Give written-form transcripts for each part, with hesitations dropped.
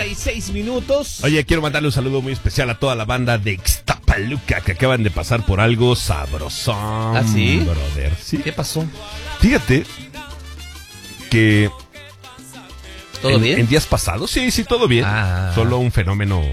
6 minutos. Oye, quiero mandarle un saludo muy especial a toda la banda de Ixtapaluca que acaban de pasar por algo sabrosón. ¿Ah, sí? Brother. ¿Sí? ¿Qué pasó? Fíjate que... ¿Todo bien? En días pasados, sí, todo bien. Solo un fenómeno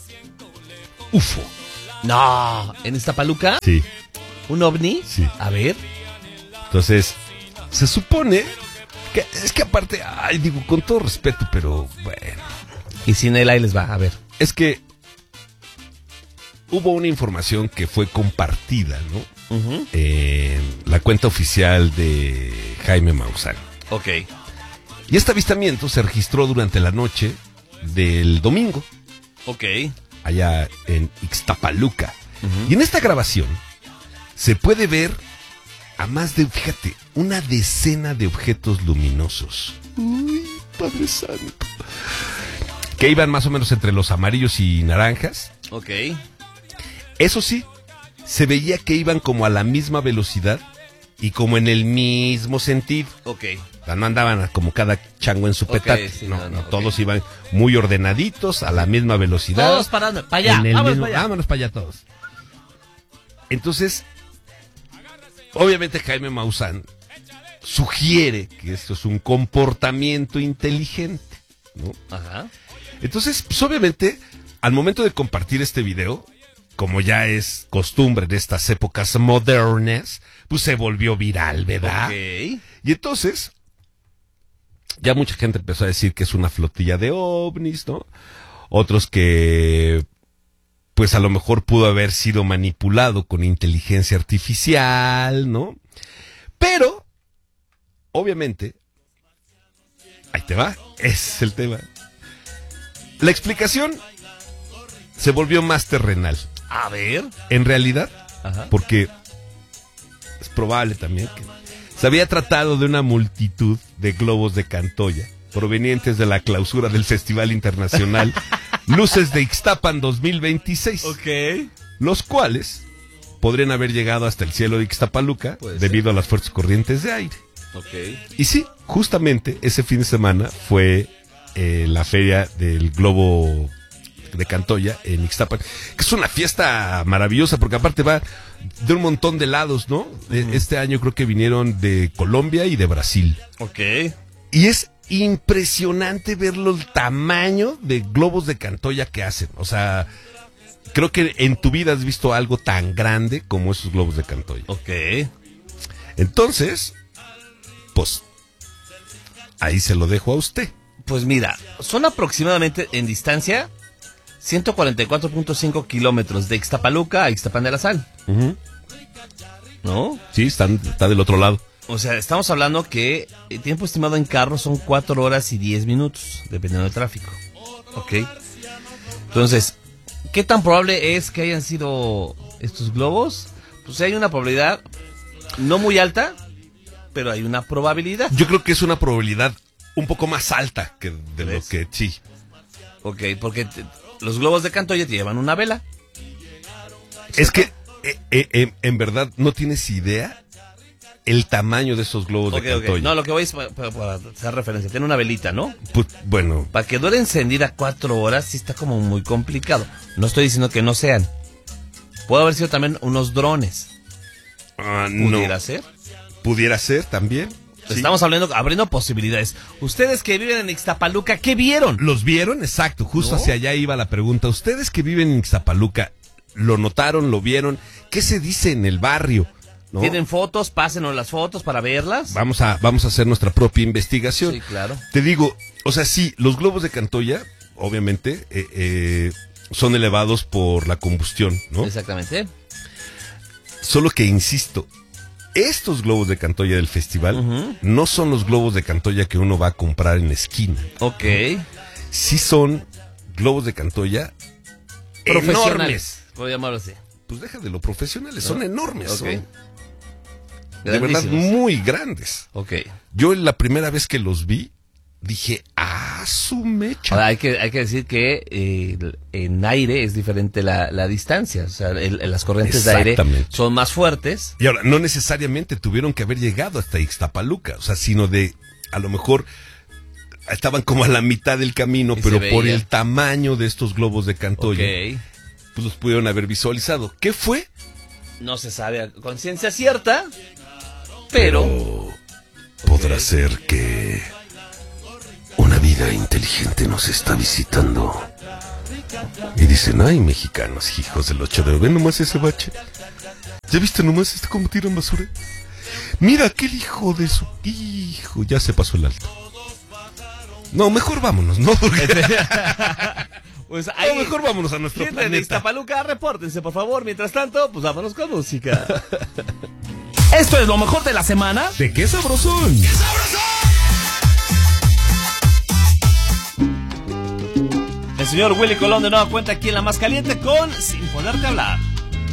UFO. No, ¿en Iztapaluca? Sí. ¿Un ovni? Sí. A ver. Entonces, se supone que... Es que aparte, digo, con todo respeto, pero bueno... Y sin él, ahí les va, a ver. Es que hubo una información que fue compartida, ¿no? Uh-huh. En la cuenta oficial de Jaime Maussan. Ok. Y este avistamiento se registró durante la noche del domingo. Ok. Allá en Ixtapaluca. Uh-huh. Y en esta grabación se puede ver a más de, fíjate, una decena de objetos luminosos. Uy, Padre Santo. Que iban más o menos entre los amarillos y naranjas. Ok. Eso sí, se veía que iban como a la misma velocidad y como en el mismo sentido. Ok. O sea, no andaban como cada chango en su petate. Sí, no, okay. Todos iban muy ordenaditos, a la misma velocidad. Todos parando, para allá, vámonos para allá todos. Entonces, obviamente Jaime Maussan sugiere que esto es un comportamiento inteligente, ¿no? Ajá. Entonces, pues obviamente, al momento de compartir este video, como ya es costumbre en estas épocas modernas, pues se volvió viral, ¿verdad? Ok. Y entonces, ya mucha gente empezó a decir que es una flotilla de ovnis, ¿no? Otros que, pues a lo mejor pudo haber sido manipulado con inteligencia artificial, ¿no? Pero, obviamente, ahí te va, ese es el tema. La explicación se volvió más terrenal. A ver. En realidad, Ajá. porque es probable también que se había tratado de una multitud de globos de Cantoya provenientes de la clausura del Festival Internacional Luces de Ixtapan 2026. Ok. Los cuales podrían haber llegado hasta el cielo de Ixtapaluca debido a las fuertes corrientes de aire. Ok. Y sí, justamente ese fin de semana fue la feria del globo de Cantoya en Ixtapan, que es una fiesta maravillosa porque aparte va de un montón de lados, ¿no? Este año creo que vinieron de Colombia y de Brasil. Ok. Y es impresionante ver el tamaño de globos de Cantoya que hacen. O sea, creo que en tu vida has visto algo tan grande como esos globos de Cantoya. Ok. Entonces, pues, ahí se lo dejo a usted. Pues mira, son aproximadamente en distancia 144.5 kilómetros de Ixtapaluca a Ixtapan de la Sal. Uh-huh. ¿No? Sí, está del otro lado. O sea, estamos hablando que el tiempo estimado en carro son 4 horas y 10 minutos, dependiendo del tráfico. Ok. Entonces, ¿qué tan probable es que hayan sido estos globos? Pues hay una probabilidad no muy alta, pero hay una probabilidad. Yo creo que es una probabilidad un poco más alta que de lo que sí. Ok, porque los globos de Cantoya te llevan una vela. Es que en verdad no tienes idea el tamaño de esos globos de Cantoya. Okay. No, lo que voy es para hacer referencia. Tiene una velita, ¿no? Pues, bueno. Para que dure encendida 4 horas sí está como muy complicado. No estoy diciendo que no sean. Puede haber sido también unos drones. ¿Pudiera ser? Pudiera ser también. Sí. Estamos abriendo posibilidades. Ustedes que viven en Ixtapaluca, ¿qué vieron? ¿Los vieron? Exacto, justo hacia allá iba la pregunta. Ustedes que viven en Ixtapaluca, ¿lo notaron, lo vieron? ¿Qué se dice en el barrio? ¿No? ¿Tienen fotos? Pásenos las fotos para verlas. Vamos a hacer nuestra propia investigación. Sí, claro. Te digo, o sea, sí, los globos de Cantoya, obviamente, son elevados por la combustión, ¿no? Exactamente. Solo que, insisto, estos globos de Cantoya del festival no son los globos de Cantoya que uno va a comprar en la esquina. Ok. ¿No? Sí son globos de Cantoya enormes. Voy a llamarlo así. Pues deja de lo profesionales, son enormes. Okay. Son de verdad muy grandes. Ok. Yo la primera vez que los vi, dije, su mecha. Ahora, hay que decir que en aire es diferente la distancia. O sea, las corrientes de aire son más fuertes. Y ahora, no necesariamente tuvieron que haber llegado hasta Ixtapaluca, o sea, sino de, a lo mejor, estaban como a la mitad del camino, Y pero se por veía. el tamaño de estos globos de Cantoya, Ok. pues los pudieron haber visualizado. ¿Qué fue? No se sabe a conciencia cierta, pero Podrá ser que una vida inteligente nos está visitando. Y dicen, ay, mexicanos, hijos del 8 de... Ven nomás ese bache. ¿Ya viste nomás cómo tiran basura? Mira aquel hijo de su... Hijo, ya se pasó el alto. No, mejor vámonos, ¿no? Porque... pues No, ahí, mejor vámonos a nuestro gente de planeta. Iztapaluca, repórtense por favor. Mientras tanto, pues vámonos con música. Esto es lo mejor de la semana. ¿De qué sabrosón? El señor Willy Colón de nueva cuenta aquí en La Más Caliente con Sin Poderte Hablar.